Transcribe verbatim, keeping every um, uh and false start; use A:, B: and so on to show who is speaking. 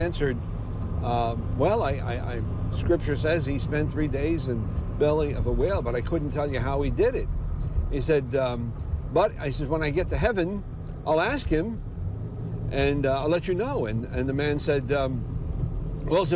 A: answered, uh, well, I, I, I, Scripture says he spent three days in the belly of a whale, but I couldn't tell you how he did it. He said, um, but I said, when I get to heaven, I'll ask him, and uh, I'll let you know. And, and the man said, um, well,